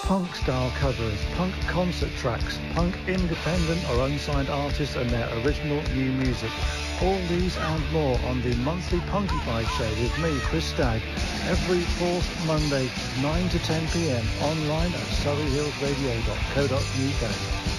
punk style covers, punk concert tracks, punk independent or unsigned artists and their original new music. All these and more on the monthly Punkified show with me, Chris Stagg, every fourth Monday, 9 to 10 p.m. online at surreyhillsradio.co.uk.